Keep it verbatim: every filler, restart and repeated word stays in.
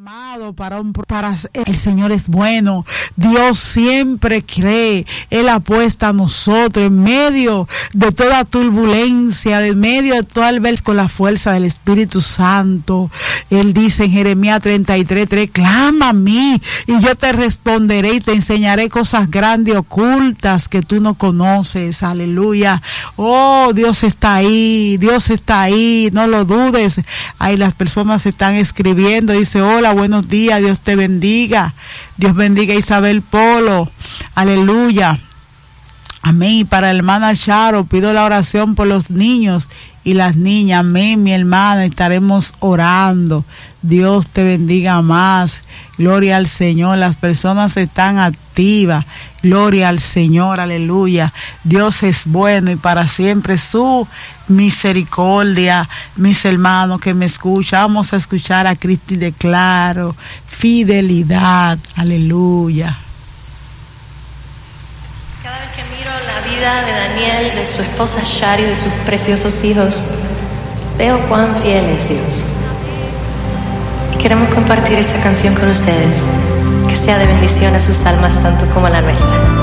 llamado para un para el Señor es bueno. Dios siempre cree. Él apuesta a nosotros en medio de toda turbulencia, en medio de todo el verso, con la fuerza del Espíritu Santo. Él dice en Jeremías treinta y tres, tres, clama a mí y yo te responderé y te enseñaré cosas grandes y ocultas que tú no conoces. Aleluya. Oh, Dios está ahí, Dios está ahí, no lo dudes. Ahí las personas están escribiendo, dice, hola, buenos días, Dios te bendiga. Dios bendiga a Isabel Polo. Aleluya. Amén. Y para la hermana Charo, pido la oración por los niños y las niñas. Amén, mi hermana, estaremos orando. Dios te bendiga más. Gloria al Señor. Las personas están activas. Gloria al Señor. Aleluya. Dios es bueno y para siempre su misericordia. Mis hermanos que me escuchan, vamos a escuchar a Cristo y declaro fidelidad. Aleluya. Cada vez que miro la vida de Daniel, de su esposa Shari, de sus preciosos hijos, veo cuán fiel es Dios. Y queremos compartir esta canción con ustedes, que sea de bendición a sus almas tanto como a la nuestra.